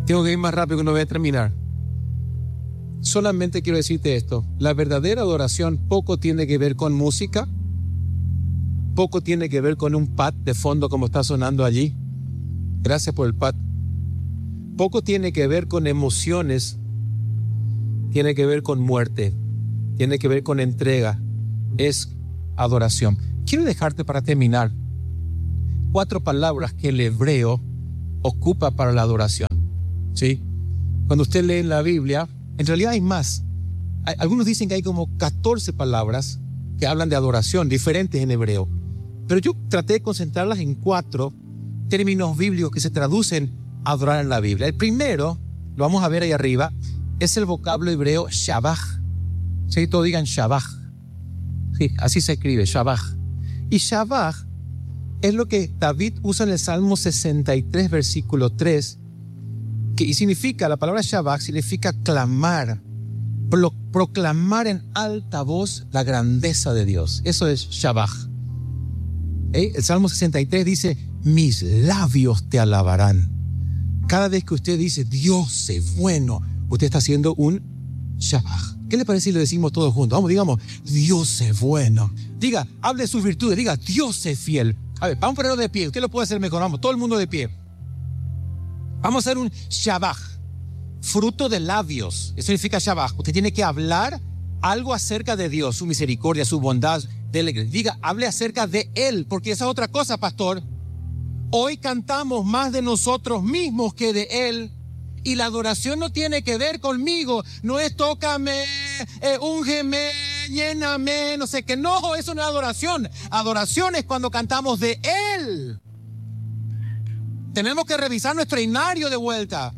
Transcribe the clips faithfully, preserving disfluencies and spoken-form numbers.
Tengo que ir más rápido que no voy a terminar. Solamente quiero decirte esto. La verdadera adoración poco tiene que ver con música. Poco tiene que ver con un pad de fondo como está sonando allí. Gracias por el pad. Poco tiene que ver con emociones. Tiene que ver con muerte. Tiene que ver con entrega. Es adoración. Quiero dejarte para terminar cuatro palabras que el hebreo ocupa para la adoración. ¿Sí? Cuando usted lee en la Biblia, en realidad hay más. Hay, algunos dicen que hay como catorce palabras que hablan de adoración, diferentes en hebreo. Pero yo traté de concentrarlas en cuatro términos bíblicos que se traducen a adorar en la Biblia. El primero, lo vamos a ver ahí arriba, es el vocablo hebreo shabach. Sí, todos digan shabach. Sí, así se escribe, shabach. Y shabach es lo que David usa en el Salmo sesenta y tres, versículo tres, que, y significa, la palabra shabach significa clamar, pro, proclamar en alta voz la grandeza de Dios. Eso es shabach. ¿Eh? El Salmo sesenta y tres dice, mis labios te alabarán. Cada vez que usted dice, Dios es bueno, usted está haciendo un shabach. ¿Qué le parece si lo decimos todos juntos? Vamos, digamos, Dios es bueno. Diga, hable de sus virtudes, diga, Dios es fiel. A ver, vamos a ponerlo de pie. Usted lo puede hacer mejor, vamos, todo el mundo de pie. Vamos a hacer un shabach, fruto de labios. Eso significa shabach. Usted tiene que hablar algo acerca de Dios, su misericordia, su bondad. Diga, hable acerca de Él, porque esa es otra cosa, pastor. Hoy cantamos más de nosotros mismos que de Él. Y la adoración no tiene que ver conmigo. No es tócame, eh, úngeme, lléname, no sé qué. No, eso no es adoración. Adoración es cuando cantamos de Él. Tenemos que revisar nuestro himnario de vuelta.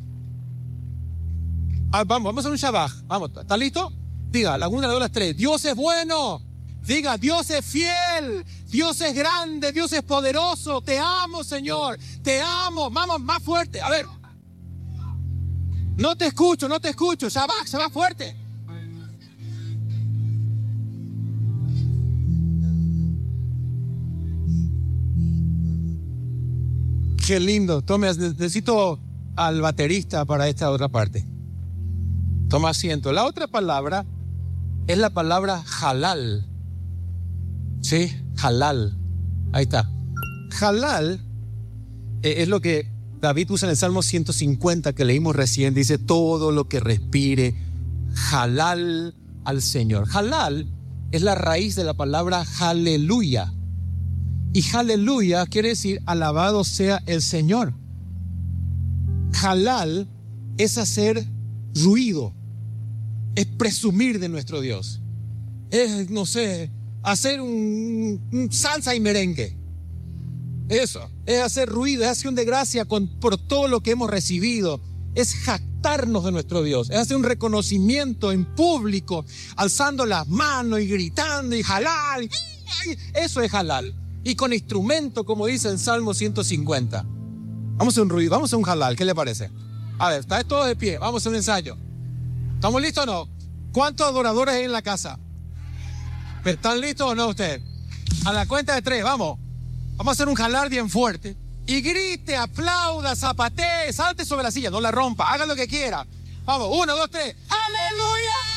Ah, vamos, vamos a hacer un shabach. Vamos, ¿está listo? Diga, la una, la dos, las tres. Dios es bueno. Diga, Dios es fiel. Dios es grande. Dios es poderoso. Te amo, Señor. Te amo. Vamos, más fuerte. A ver. No te escucho, no te escucho. Shabach, se va fuerte. Qué lindo. Tome, necesito al baterista para esta otra parte. Toma asiento. La otra palabra es la palabra halal. Sí, halal. Ahí está. Halal eh, es lo que David usa en el Salmo ciento cincuenta que leímos recién. Dice, todo lo que respire, halal al Señor. Halal es la raíz de la palabra aleluya. Y aleluya quiere decir, alabado sea el Señor. Halal es hacer ruido. Es presumir de nuestro Dios. Es, no sé, hacer un, un salsa y merengue. Eso, es hacer ruido, es acción de gracia con, por todo lo que hemos recibido. Es jactarnos de nuestro Dios. Es hacer un reconocimiento en público, alzando las manos y gritando y halal. Eso es halal. Y con instrumento, como dice en Salmo ciento cincuenta. Vamos a hacer un ruido, vamos a hacer un halal. ¿Qué le parece? A ver, está todo de pie. Vamos a hacer un ensayo. ¿Estamos listos o no? ¿Cuántos adoradores hay en la casa? ¿Están listos o no ustedes? A la cuenta de tres, vamos. Vamos a hacer un jalar bien fuerte. Y grite, aplauda, zapatee, salte sobre la silla, no la rompa, haga lo que quiera. Vamos, uno, dos, tres. ¡Aleluya!